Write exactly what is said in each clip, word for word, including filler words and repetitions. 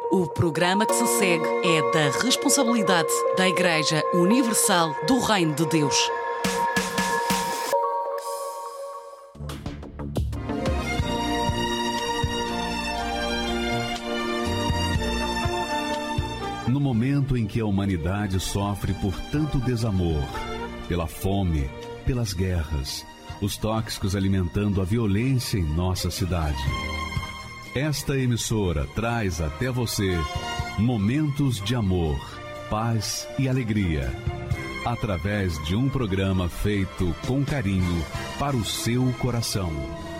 O programa que se segue é da responsabilidade da Igreja Universal do Reino de Deus. No momento em que a humanidade sofre por tanto desamor, pela fome, pelas guerras, os tóxicos alimentando a violência em nossa cidade, esta emissora traz até você momentos de amor, paz e alegria, através de um programa feito com carinho para o seu coração.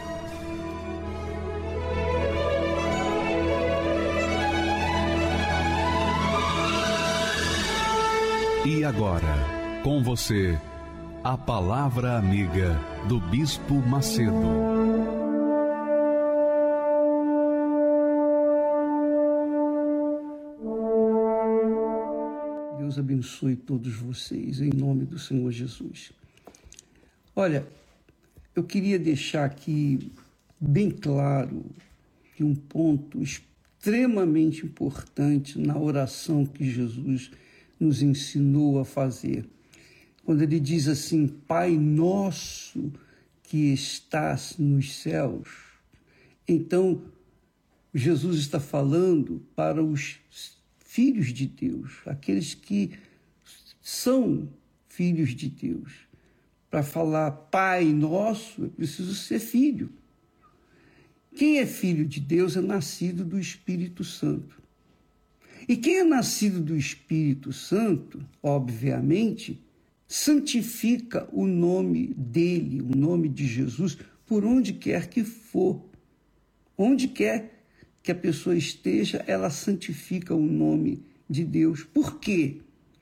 E agora, com você, a Palavra Amiga do Bispo Macedo. Deus abençoe todos vocês, em nome do Senhor Jesus. Olha, eu queria deixar aqui bem claro que um ponto extremamente importante na oração que Jesus nos ensinou a fazer. Quando ele diz assim, Pai nosso que estás nos céus, então Jesus está falando para os filhos de Deus, aqueles que são filhos de Deus. Para falar Pai nosso, é preciso ser filho. Quem é filho de Deus é nascido do Espírito Santo. E quem é nascido do Espírito Santo, obviamente, santifica o nome dele, o nome de Jesus, por onde quer que for. Onde quer que a pessoa esteja, ela santifica o nome de Deus. Por quê?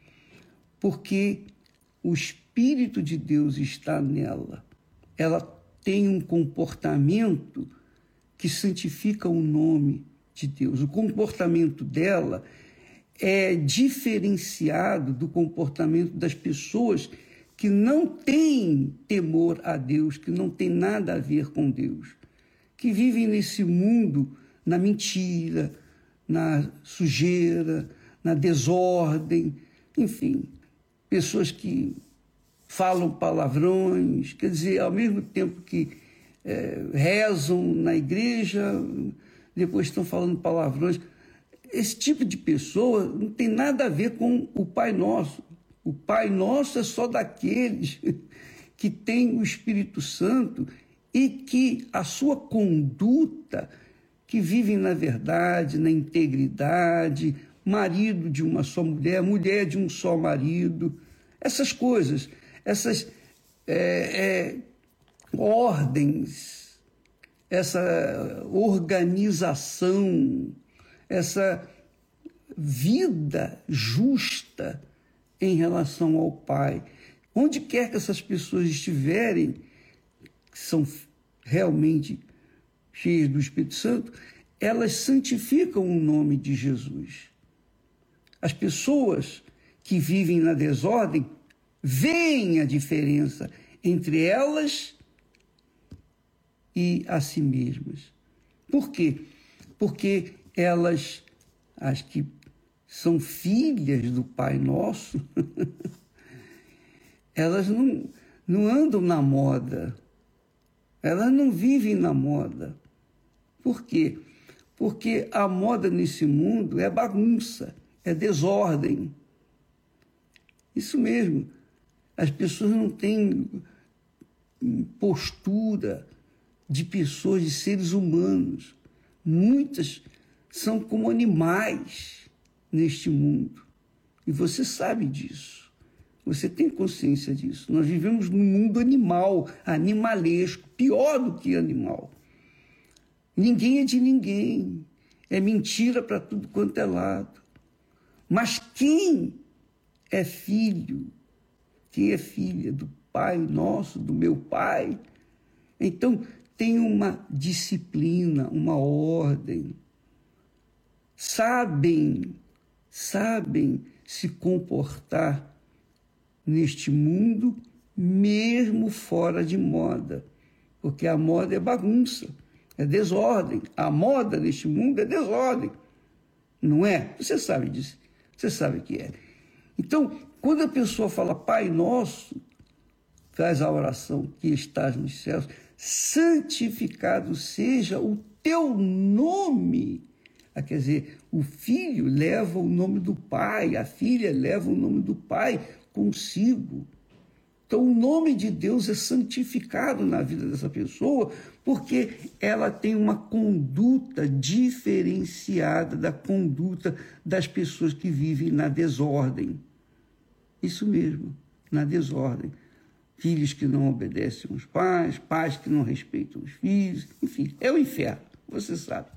Porque o Espírito de Deus está nela. Ela tem um comportamento que santifica o nome de Deus. O comportamento dela é diferenciado do comportamento das pessoas que não têm temor a Deus, que não têm nada a ver com Deus, que vivem nesse mundo na mentira, na sujeira, na desordem, enfim, pessoas que falam palavrões, quer dizer, ao mesmo tempo que é, rezam na igreja, depois estão falando palavrões. Esse tipo de pessoa não tem nada a ver com o Pai Nosso. O Pai Nosso é só daqueles que têm o Espírito Santo e que a sua conduta, que vivem na verdade, na integridade, marido de uma só mulher, mulher de um só marido, essas coisas, essas é, é, ordens, essa organização, essa vida justa em relação ao Pai. Onde quer que essas pessoas estiverem, que são realmente cheias do Espírito Santo, elas santificam o nome de Jesus. As pessoas que vivem na desordem veem a diferença entre elas e a si mesmas. Por quê? Porque elas, as que são filhas do Pai Nosso, elas não, não andam na moda, elas não vivem na moda. Por quê? Porque a moda nesse mundo é bagunça, é desordem. Isso mesmo, as pessoas não têm postura de pessoas, de seres humanos. Muitas são como animais neste mundo. E você sabe disso. Você tem consciência disso. Nós vivemos num mundo animal, animalesco, pior do que animal. Ninguém é de ninguém. É mentira para tudo quanto é lado. Mas quem é filho, quem é filha do Pai Nosso, do meu Pai, então tem uma disciplina, uma ordem. Sabem, sabem se comportar neste mundo, mesmo fora de moda. Porque a moda é bagunça, é desordem. A moda neste mundo é desordem. Não é? Você sabe disso. Você sabe que é. Então, quando a pessoa fala Pai Nosso, faz a oração que estás nos céus, santificado seja o teu nome. Ah, quer dizer, o filho leva o nome do pai, a filha leva o nome do pai consigo. Então, o nome de Deus é santificado na vida dessa pessoa porque ela tem uma conduta diferenciada da conduta das pessoas que vivem na desordem. Isso mesmo, na desordem. Filhos que não obedecem aos pais, pais que não respeitam os filhos, enfim, é o inferno, você sabe.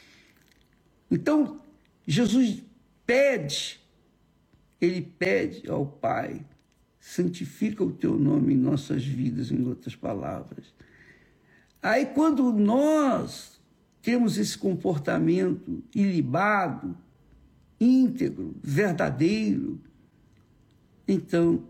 Então, Jesus pede, ele pede ao Pai, santifica o teu nome em nossas vidas, em outras palavras. Aí, quando nós temos esse comportamento ilibado, íntegro, verdadeiro, então,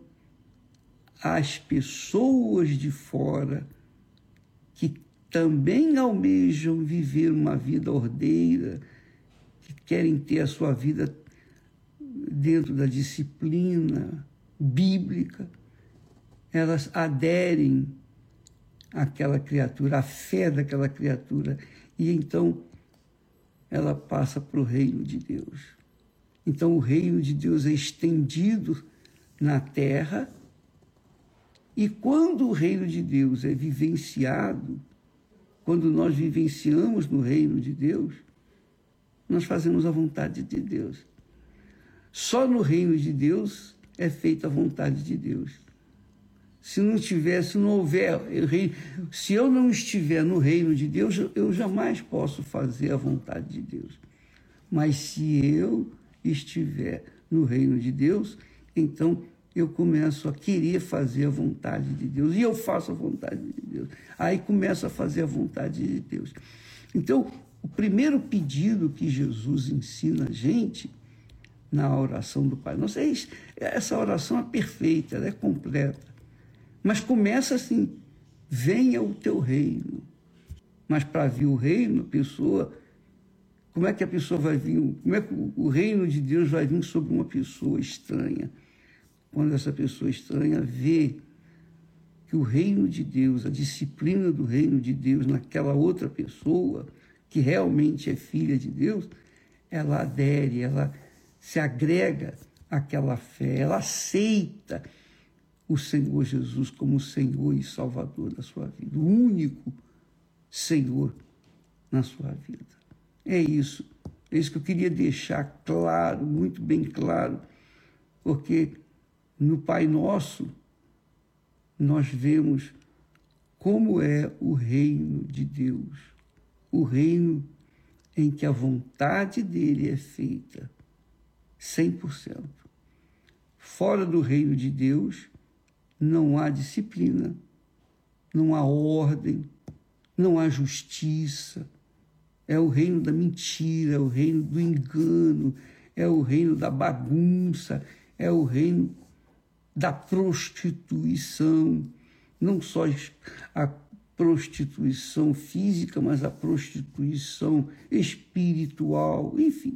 as pessoas de fora que também almejam viver uma vida ordeira, que querem ter a sua vida dentro da disciplina bíblica, elas aderem àquela criatura, à fé daquela criatura, e então ela passa para o reino de Deus. Então o reino de Deus é estendido na terra, e quando o reino de Deus é vivenciado, quando nós vivenciamos no reino de Deus, nós fazemos a vontade de Deus. Só no reino de Deus é feita a vontade de Deus. Se não tiver, se não houver, se eu não estiver no reino de Deus, eu jamais posso fazer a vontade de Deus. Mas se eu estiver no reino de Deus, então eu começo a querer fazer a vontade de Deus, e eu faço a vontade de Deus. Aí começo a fazer a vontade de Deus. Então, o primeiro pedido que Jesus ensina a gente na oração do Pai Nosso, é isso. Essa oração é perfeita, ela é completa. Mas começa assim, venha o teu reino. Mas para vir o reino, a pessoa, como é que a pessoa vai vir, como é que o reino de Deus vai vir sobre uma pessoa estranha? Quando essa pessoa estranha vê que o reino de Deus, a disciplina do reino de Deus naquela outra pessoa, que realmente é filha de Deus, ela adere, ela se agrega àquela fé, ela aceita o Senhor Jesus como Senhor e Salvador da sua vida, o único Senhor na sua vida. É isso, é isso que eu queria deixar claro, muito bem claro, porque no Pai Nosso nós vemos como é o reino de Deus, o reino em que a vontade dele é feita cem por cento. Fora do reino de Deus não há disciplina, não há ordem, não há justiça. É o reino da mentira, é o reino do engano, é o reino da bagunça, é o reino da prostituição, não só a prostituição física, mas a prostituição espiritual, enfim.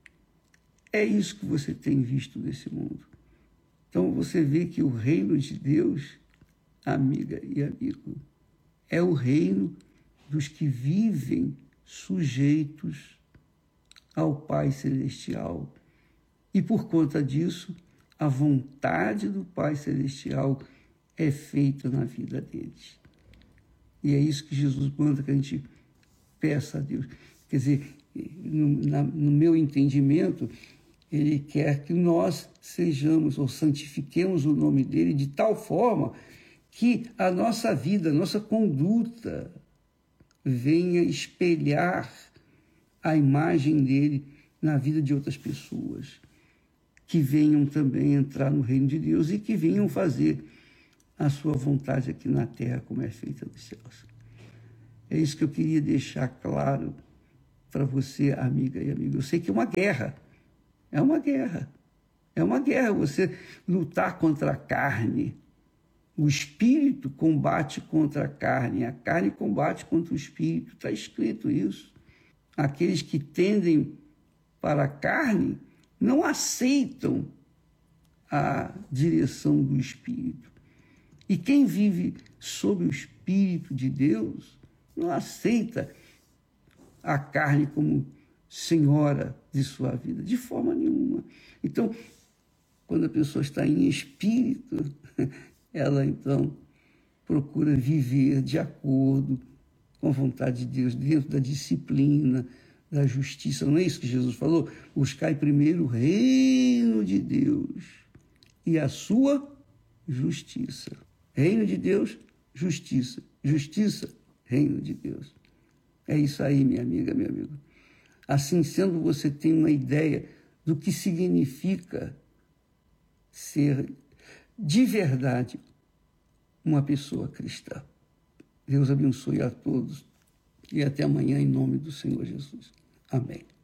É isso que você tem visto nesse mundo. Então você vê que o reino de Deus, amiga e amigo, é o reino dos que vivem sujeitos ao Pai Celestial. E por conta disso, a vontade do Pai Celestial é feita na vida deles. E é isso que Jesus manda que a gente peça a Deus. Quer dizer, no, na, no meu entendimento, ele quer que nós sejamos ou santifiquemos o nome dele de tal forma que a nossa vida, a nossa conduta venha espelhar a imagem dele na vida de outras pessoas, que venham também entrar no reino de Deus e que venham fazer a sua vontade aqui na terra como é feita nos céus. É isso que eu queria deixar claro para você, amiga e amigo. Eu sei que é uma guerra, é uma guerra, é uma guerra você lutar contra a carne. O espírito combate contra a carne, a carne combate contra o espírito, está escrito isso. Aqueles que tendem para a carne não aceitam a direção do Espírito. E quem vive sob o Espírito de Deus não aceita a carne como senhora de sua vida, de forma nenhuma. Então, quando a pessoa está em espírito, ela então procura viver de acordo com a vontade de Deus, dentro da disciplina, da justiça. Não é isso que Jesus falou? Buscai primeiro o reino de Deus e a sua justiça. Reino de Deus, justiça. Justiça, reino de Deus. É isso aí, minha amiga, meu amigo. Assim sendo, você tem uma ideia do que significa ser de verdade uma pessoa cristã. Deus abençoe a todos e até amanhã em nome do Senhor Jesus. Amém.